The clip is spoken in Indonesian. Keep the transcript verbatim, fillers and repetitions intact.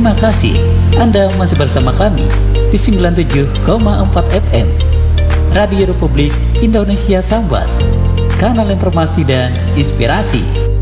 Terima kasih Anda masih bersama kami di sembilan puluh tujuh koma empat F M Radio Republik Indonesia Sambas, kanal informasi dan inspirasi.